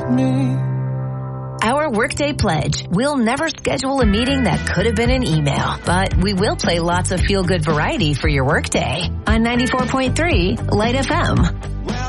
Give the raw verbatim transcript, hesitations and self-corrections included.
me. Our Workday Pledge. We'll never schedule a meeting that could have been an email, but we will play lots of feel-good variety for your workday on ninety-four point three Light F M.